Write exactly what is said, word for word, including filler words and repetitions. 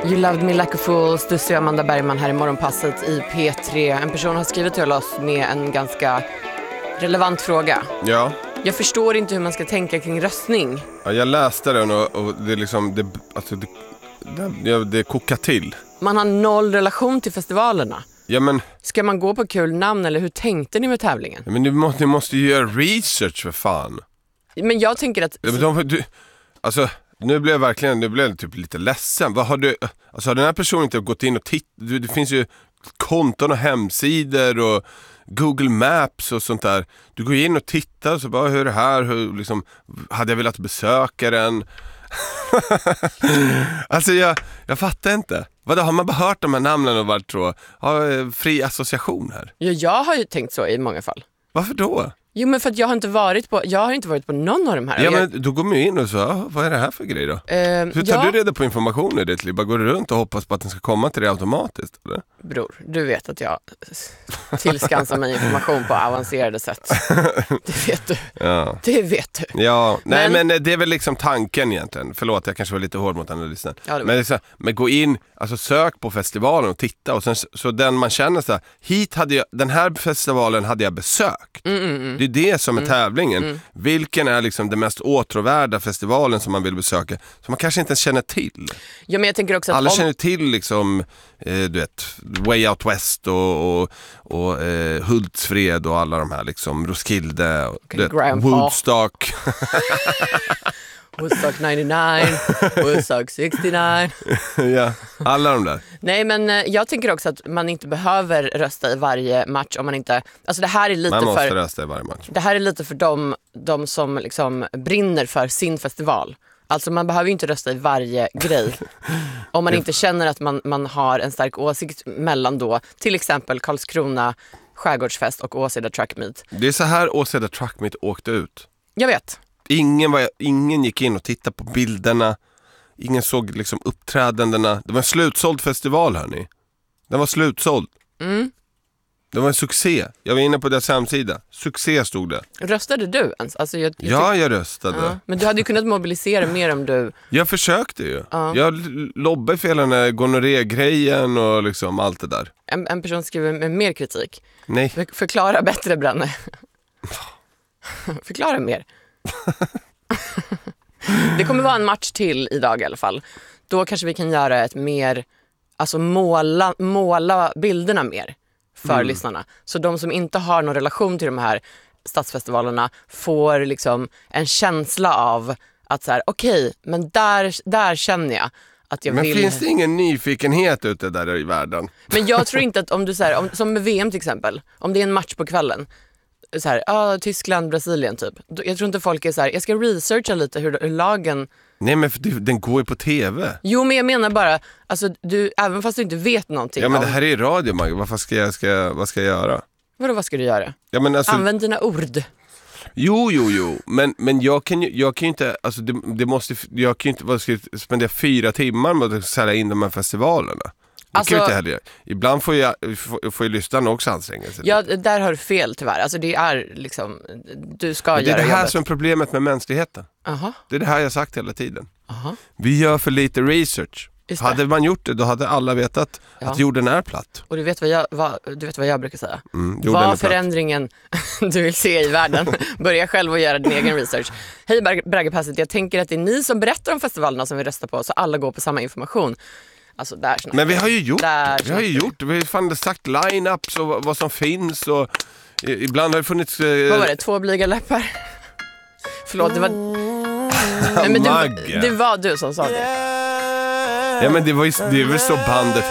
You Loved Me Like a Fool, Stussi och Amanda Bergman här i Morgonpasset i P tre. En person har skrivit till oss med en ganska relevant fråga. Ja. Jag förstår inte hur man ska tänka kring röstning. Ja, jag läste den och, och det är liksom det, alltså det, det, det kokar till. Man har noll relation till festivalerna. Ja, men, ska man gå på kul namn eller hur tänkte ni med tävlingen? Ja, men du måste, du måste ju göra research för fan. Men jag tänker att... Ja, men de, du, alltså, nu blev jag verkligen nu blev jag typ lite ledsen. Vad har du, alltså har den här personen inte gått in och tittat? Det finns ju konton och hemsidor och Google Maps och sånt där. Du går in och tittar och så bara, hur är det här? Hur, liksom, hade jag velat besöka den? Alltså jag, jag fattar inte. Vadå, har man bara hört de här namnen och varit tror ja, fri association här? Ja, jag har ju tänkt så i många fall. Varför då? Jo, men för att jag har inte varit på jag har inte varit på någon av de här. Ja, men då går man in och så, ja, vad är det här för grej då? Eh, Hur tar ja. du reda på information i ditt liv? Bara går du runt och hoppas på att den ska komma till dig automatiskt, eller? Bror, du vet att jag tillskansar mig information på avancerade sätt. Det vet du. Ja. Det vet du. Ja, nej men, Men- men det är väl liksom tanken egentligen. Förlåt, jag kanske var lite hård mot analysen. Ja, det var- men, det är så här, men gå in, alltså sök på festivalen och titta och sen så den man känner så här, hit hade jag, den här festivalen hade jag besökt. Mm, mm, mm. Det är det som är tävlingen. Mm. Vilken är liksom den mest åtråvärda festivalen som man vill besöka som man kanske inte ens känner till. Ja, men jag tänker också att Alla om... känner till liksom eh, du vet, Way Out West och, och, och eh, Hultsfred och alla de här liksom Roskilde och Okay, du vet, Grandpa. Woodstock. Woodstock nittionio, Woodstock sextionio. Ja, alla de där. Nej, men eh, jag tänker också att man inte behöver rösta i varje match om man inte... Alltså det här är lite Man måste för... rösta i varje match. Det här är lite för dem, de som liksom brinner för sin festival. Alltså man behöver ju inte rösta i varje grej. Om man inte känner att man, man har en stark åsikt mellan då till exempel Karlskrona Skärgårdsfest och Åseda Truck Meet. Det är så här Åseda Truck Meet åkte ut. Jag vet. Ingen, var, ingen gick in och tittade på bilderna. Ingen såg liksom uppträdandena. Det var en slutsåld festival, hörni. Den var slutsåld. Mm. Det var en succé. Jag var inne på deras hemsida. Succé stod det. Röstade du ens? Alltså jag, jag Ja, tyck- jag röstade. ja. Men du hade ju kunnat mobilisera mer om du... Jag försökte ju. Ja. Jag l- lobbade för hela den här gonorré-grejen och liksom allt det där. En, en person skriver med mer kritik. Nej. För, förklara bättre, Branne. Förklara mer. Det kommer vara en match till idag i alla fall. Då kanske vi kan göra ett mer, alltså måla, måla bilderna mer för Mm. lyssnarna. Så de som inte har någon relation till de här stadsfestivalerna får liksom en känsla av att så här, okej, men där, där känner jag att jag Men vill... finns det ingen nyfikenhet ute där i världen? Men jag tror inte att om du så här, om, som med V M till exempel, om det är en match på kvällen så här, ah, Tyskland, Brasilien typ. Då- Jag tror inte folk är så här, jag ska researcha lite hur, hur lagen... Nej, men för det, den går ju på tv. Jo, men jag menar bara, alltså du, även fast du inte vet någonting Ja, men om... det här är ju radio, Maggie. Vad ska jag, ska, vad ska jag göra? Vadå, vad ska du göra? Ja, men alltså, Använd dina ord. jo, jo, jo. Men, men jag kan ju jag kan ju inte, alltså det, det måste, jag kan ju inte, vad ska jag spendera fyra timmar med att sälja in de här festivalerna. Det Alltså- kan jag inte heller göra. Ibland får jag, får, får ju lyssnarna också anstränga sig. Ja, där har du fel tyvärr. Alltså det är liksom, du ska Men det är göra det här jobbet. som är problemet med mänskligheten. Aha, Det är det här jag sagt hela tiden. aha. Vi gör för lite research. Just det. Hade man gjort det, då hade alla vetat Ja. att jorden är platt. Och du vet vad jag, vad, du vet vad jag brukar säga? Mm, jorden är Vad platt. förändringen du vill se i världen. Börja själv och göra din egen research. Hej Brag- Braggepasset, jag tänker att det är ni som berättar om festivalerna som vi röstar på, så alla går på samma information. Alltså där snackar Men vi har ju gjort Där det. Vi har ju snackar gjort det. Vi har ju fan sagt line-ups och vad- vad som finns. Och i- ibland har det funnits... Eh, Vad var det? Två blyga läppar? Förlåt, det var... Nej, men Magge. det, det var du som sa det. Ja, men det, var ju, det är väl så bandet